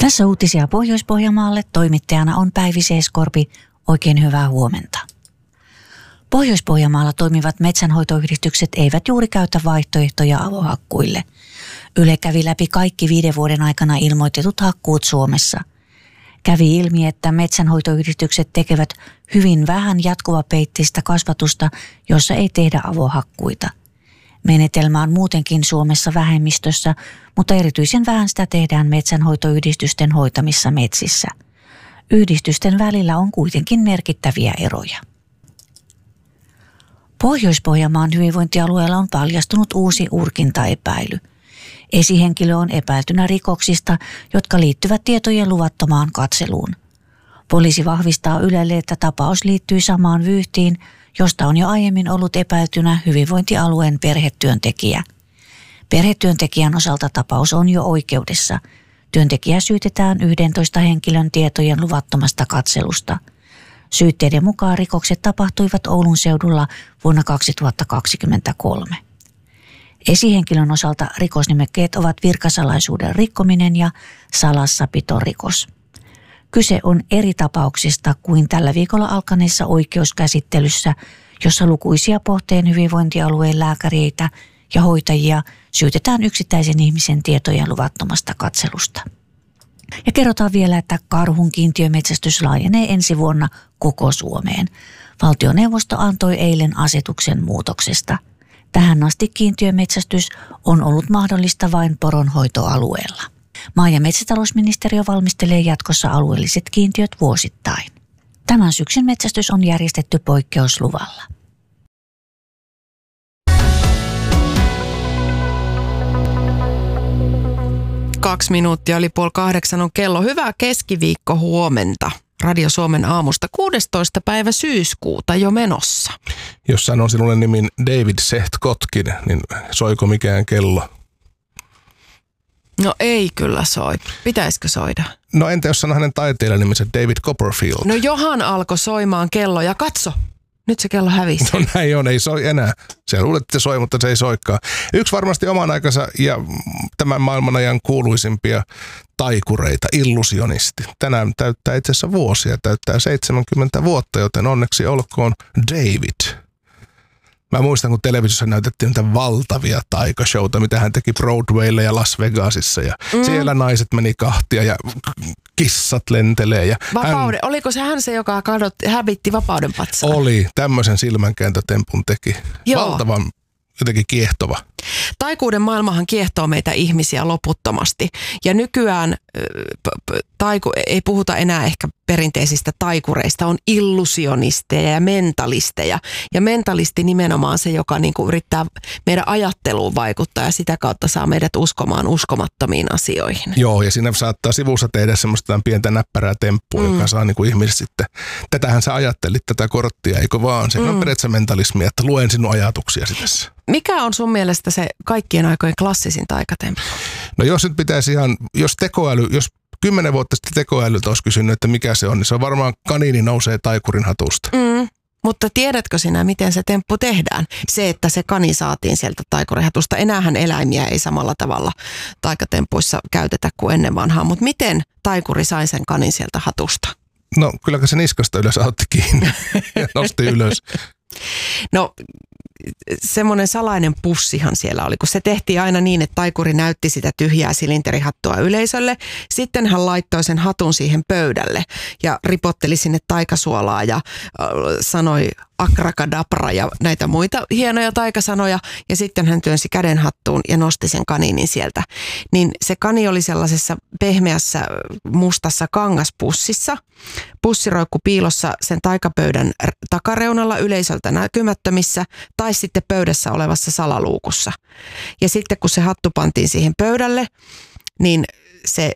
Tässä uutisia Pohjois-Pohjanmaalle. Toimittajana on Päivi Seeskorpi. Oikein hyvää huomenta. Pohjois-Pohjanmaalla toimivat metsänhoitoyhdistykset eivät juuri käytä vaihtoehtoja avohakkuille. Yle kävi läpi kaikki 5 vuoden aikana ilmoitetut hakkuut Suomessa. Kävi ilmi, että metsänhoitoyhdistykset tekevät hyvin vähän jatkuvapeitteistä kasvatusta, jossa ei tehdä avohakkuita. Menetelmä on muutenkin Suomessa vähemmistössä, mutta erityisen vähän sitä tehdään metsänhoitoyhdistysten hoitamissa metsissä. Yhdistysten välillä on kuitenkin merkittäviä eroja. Pohjois-Pohjanmaan hyvinvointialueella on paljastunut uusi urkintaepäily. Esihenkilö on epäiltynä rikoksista, jotka liittyvät tietojen luvattomaan katseluun. Poliisi vahvistaa Ylelle, että tapaus liittyy samaan vyyhtiin, josta on jo aiemmin ollut epäiltynä hyvinvointialueen perhetyöntekijä. Perhetyöntekijän osalta tapaus on jo oikeudessa. Työntekijä syytetään 11 henkilön tietojen luvattomasta katselusta. Syytteiden mukaan rikokset tapahtuivat Oulun seudulla vuonna 2023. Esihenkilön osalta rikosnimekkeet ovat virkasalaisuuden rikkominen ja salassapitorikos. Kyse on eri tapauksista kuin tällä viikolla alkaneessa oikeuskäsittelyssä, jossa lukuisia Pohteen hyvinvointialueen lääkäreitä ja hoitajia syytetään yksittäisen ihmisen tietojen luvattomasta katselusta. Ja kerrotaan vielä, että karhun kiintiömetsästys laajenee ensi vuonna koko Suomeen. Valtioneuvosto antoi eilen asetuksen muutoksesta. Tähän asti kiintiömetsästys on ollut mahdollista vain poronhoitoalueella. Maa- ja metsätalousministeriö valmistelee jatkossa alueelliset kiintiöt vuosittain. Tämän syksyn metsästys on järjestetty poikkeusluvalla. Kaksi minuuttia oli 7:30 on kello. Hyvää keskiviikko huomenta. Radio Suomen aamusta 16. päivä syyskuuta jo menossa. Jos sanon sinulle nimin David Seht Kotkin, niin soiko mikään kello? No ei kyllä soi. Pitäisikö soida? No entä jos sanon hänen taiteilijanimensä David Copperfield? No johan alkoi soimaan kello ja katso. Nyt se kello hävisi. No näin on, ei soi enää. Se luulet, että se soi, mutta se ei soikaan. Yksi varmasti oman aikansa ja tämän maailman ajan kuuluisimpia taikureita, illusionisti. Tänään täyttää itse asiassa vuosia, täyttää 70 vuotta, joten onneksi olkoon David. Mä muistan, kun televisiossa näytettiin niitä valtavia taikashowta, mitä hän teki Broadwaylla ja Las Vegasissa. Ja siellä naiset meni kahtia ja kissat lentelee. Ja oliko se joka hävitti vapauden patsaa? Oli, tämmöisen silmänkääntötempun teki. Joo. Valtavan jotenkin kiehtova. Taikuuden maailmahan kiehtoo meitä ihmisiä loputtomasti. Ja nykyään ei puhuta enää ehkä perinteisistä taikureista, on illusionisteja ja mentalisteja. Ja mentalisti nimenomaan se, joka niinku yrittää meidän ajatteluun vaikuttaa ja sitä kautta saa meidät uskomaan uskomattomiin asioihin. Joo, ja siinä saattaa sivussa tehdä semmoista pientä näppärää temppua, joka saa niinku ihmiset sitten, tätähän sä ajattelit, tätä korttia, eikö vaan? Se on periaatteessa mentalismi, että luen sinun ajatuksiasi tässä. Mikä on sun mielestä se kaikkien aikojen klassisin taikatemppu? No jos nyt pitäisi jos 10 vuotta sitten tekoälyltä olisi kysynyt, että mikä se on, niin se on varmaan kaniini nousee taikurin hatusta. Mutta tiedätkö sinä, miten se temppu tehdään? Se, että se kani saatiin sieltä taikurin hatusta. Enäähän eläimiä ei samalla tavalla taikatempuissa käytetä kuin ennen vanhaa. Mutta miten taikuri sai sen kanin sieltä hatusta? No kylläkö se niskasta yleensä otti kiinni ja nosti ylös. No semmoinen salainen pussihan siellä oli, kun se tehtiin aina niin, että taikuri näytti sitä tyhjää silinterihattua yleisölle. Sitten hän laittoi sen hatun siihen pöydälle ja ripotteli sinne taikasuolaa ja sanoi akrakadabra ja näitä muita hienoja taikasanoja. Ja sitten hän työnsi käden hattuun ja nosti sen kaniinin sieltä. Niin se kani oli sellaisessa pehmeässä mustassa kangaspussissa. Pussi roikkui piilossa sen taikapöydän takareunalla yleisöltä näkymättömissä tai sitten pöydässä olevassa salaluukussa. Ja sitten kun se hattu pantiin siihen pöydälle, niin se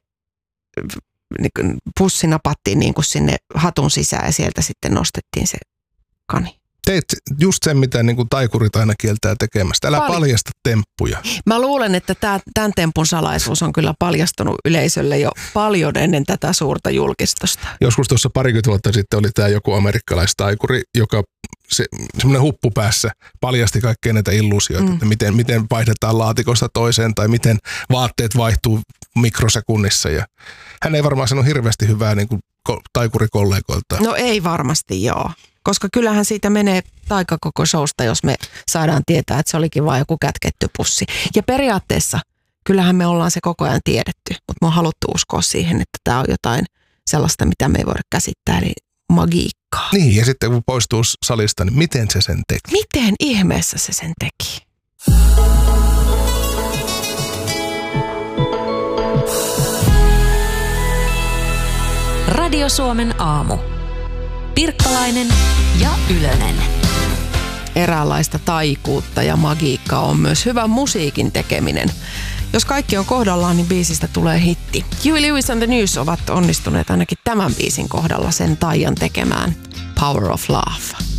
pussi napattiin niin kuin sinne hatun sisään ja sieltä sitten nostettiin se kani. Teit just sen, mitä niin kuin taikurit aina kieltää tekemästä. Älä paljasta temppuja. Mä luulen, että tämän tempun salaisuus on kyllä paljastunut yleisölle jo paljon ennen tätä suurta julkistusta. Joskus tuossa 20 vuotta sitten oli tämä joku amerikkalaistaikuri, joka semmoinen huppu päässä paljasti kaikkea näitä illuusioita, että miten vaihdetaan laatikosta toiseen tai miten vaatteet vaihtuu mikrosekunnissa. Ja hän ei varmaan sanonut hirveästi hyvää niin kuin taikurikollegoilta. No ei varmasti joo, koska kyllähän siitä menee taika koko showsta, jos me saadaan tietää, että se olikin vain joku kätketty pussi. Ja periaatteessa kyllähän me ollaan se koko ajan tiedetty, mutta me on haluttu uskoa siihen, että tämä on jotain sellaista, mitä me ei voida käsittää, eli magiikkaa. Niin, ja sitten kun poistuu salista, niin miten se sen teki? Miten ihmeessä se sen teki? Radio Suomen aamu. Pirkkalainen ja Ylönen. Eräänlaista taikuutta ja magiikkaa on myös hyvä musiikin tekeminen. Jos kaikki on kohdallaan, niin biisistä tulee hitti. Huey Lewis and the News ovat onnistuneet ainakin tämän biisin kohdalla sen taian tekemään. Power of Love.